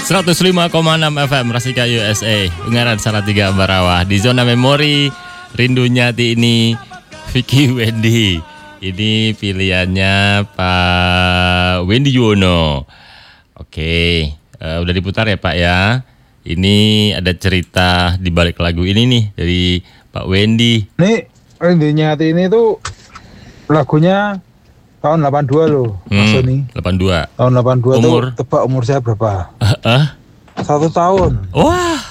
105,6 FM Rasika USA, Ungaran Salatiga Ambarawa. Di zona memori rindunya hati ini Vicky Wendy. Ini pilihannya Pak Wendy Yuwono. Oke, udah diputar ya Pak ya. Ini ada cerita di balik lagu ini nih dari Pak Wendy. Ini rindunya hati ini tuh lagunya tahun 82 loh, Mas Sony. 82. Tahun 82 umur? tuh tebak umur saya berapa? 1 tahun. Wah,